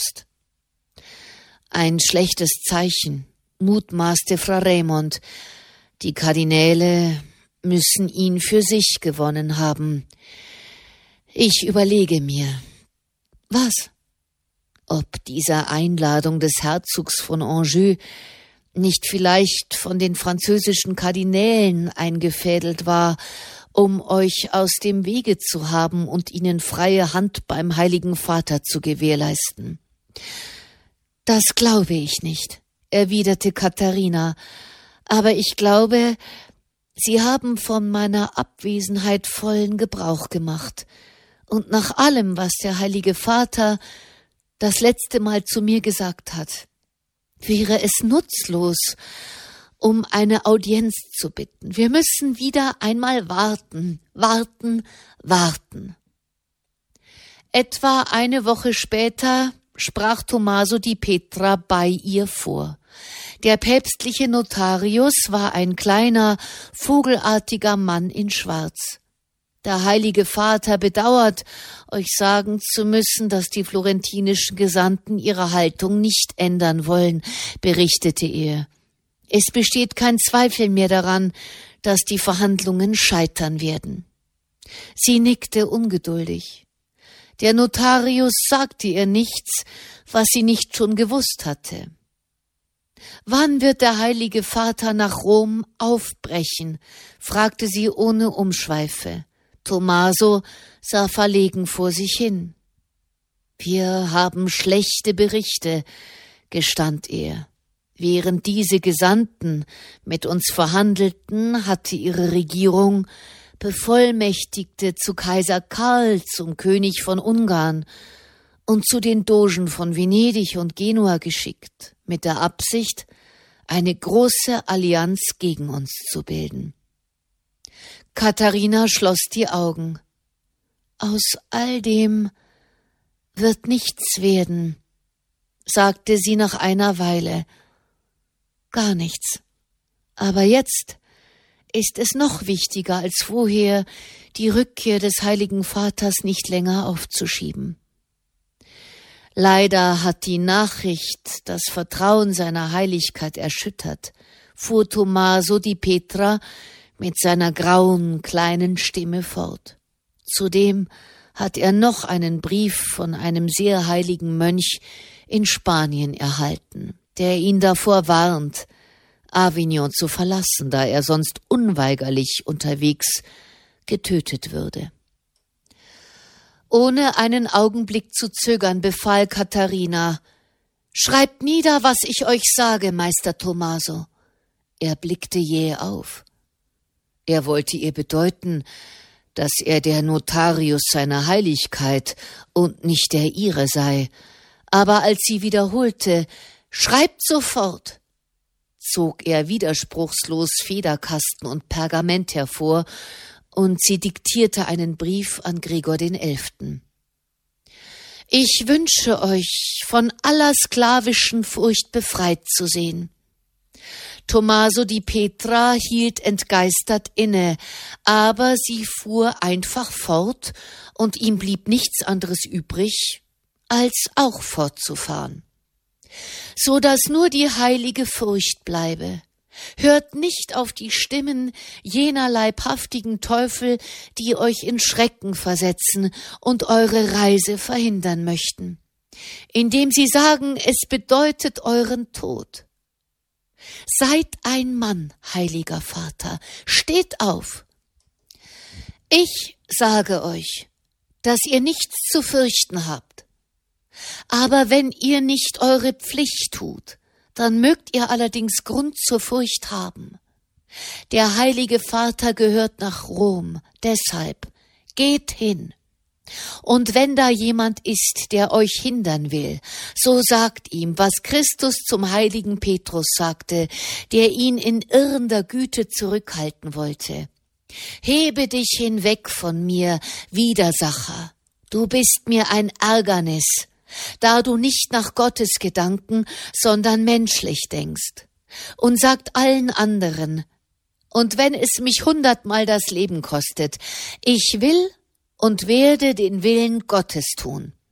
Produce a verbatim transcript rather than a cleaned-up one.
Papst. Ein schlechtes Zeichen, mutmaßte Fra Raimond. Die Kardinäle müssen ihn für sich gewonnen haben. Ich überlege mir. Was? Ob dieser Einladung des Herzogs von Anjou nicht vielleicht von den französischen Kardinälen eingefädelt war, um euch aus dem Wege zu haben und ihnen freie Hand beim Heiligen Vater zu gewährleisten. Das glaube ich nicht, erwiderte Katharina, aber ich glaube, sie haben von meiner Abwesenheit vollen Gebrauch gemacht, und nach allem, was der Heilige Vater das letzte Mal zu mir gesagt hat, wäre es nutzlos, um eine Audienz zu bitten. Wir müssen wieder einmal warten, warten, warten. Etwa eine Woche später sprach Tommaso di Petra bei ihr vor. Der päpstliche Notarius war ein kleiner, vogelartiger Mann in Schwarz. Der Heilige Vater bedauert, euch sagen zu müssen, dass die florentinischen Gesandten ihre Haltung nicht ändern wollen, berichtete er. Es besteht kein Zweifel mehr daran, dass die Verhandlungen scheitern werden. Sie nickte ungeduldig. Der Notarius sagte ihr nichts, was sie nicht schon gewusst hatte. »Wann wird der Heilige Vater nach Rom aufbrechen?« fragte sie ohne Umschweife. Tommaso sah verlegen vor sich hin. »Wir haben schlechte Berichte«, gestand er. Während diese Gesandten mit uns verhandelten, hatte ihre Regierung Bevollmächtigte zu Kaiser Karl, zum König von Ungarn und zu den Dogen von Venedig und Genua geschickt, mit der Absicht, eine große Allianz gegen uns zu bilden. Katharina schloss die Augen. Aus all dem wird nichts werden, sagte sie nach einer Weile. Gar nichts. Aber jetzt ist es noch wichtiger als vorher, die Rückkehr des Heiligen Vaters nicht länger aufzuschieben. Leider hat die Nachricht das Vertrauen seiner Heiligkeit erschüttert, fuhr Tommaso di Petra mit seiner grauen, kleinen Stimme fort. Zudem hat er noch einen Brief von einem sehr heiligen Mönch in Spanien erhalten, der ihn davor warnt, Avignon zu verlassen, da er sonst unweigerlich unterwegs getötet würde. Ohne einen Augenblick zu zögern, befahl Katharina: »Schreibt nieder, was ich euch sage, Meister Tommaso.« Er blickte jäh auf. Er wollte ihr bedeuten, dass er der Notarius seiner Heiligkeit und nicht der ihre sei. Aber als sie wiederholte, »Schreibt sofort«, zog er widerspruchslos Federkasten und Pergament hervor, und sie diktierte einen Brief an Gregor den Elften. »Ich wünsche euch, von aller sklavischen Furcht befreit zu sehen.« Tommaso di Petra hielt entgeistert inne, aber sie fuhr einfach fort, und ihm blieb nichts anderes übrig, als auch fortzufahren. »So dass nur die heilige Furcht bleibe. Hört nicht auf die Stimmen jener leibhaftigen Teufel, die euch in Schrecken versetzen und eure Reise verhindern möchten, indem sie sagen, es bedeutet euren Tod. Seid ein Mann, heiliger Vater, steht auf. Ich sage euch, dass ihr nichts zu fürchten habt. Aber wenn ihr nicht eure Pflicht tut, dann mögt ihr allerdings Grund zur Furcht haben. Der Heilige Vater gehört nach Rom, deshalb geht hin. Und wenn da jemand ist, der euch hindern will, so sagt ihm, was Christus zum heiligen Petrus sagte, der ihn in irrender Güte zurückhalten wollte. Hebe dich hinweg von mir, Widersacher. Du bist mir ein Ärgernis, da du nicht nach Gottes Gedanken, sondern menschlich denkst. Und sagt allen anderen, und wenn es mich hundertmal das Leben kostet, ich will und werde den Willen Gottes tun.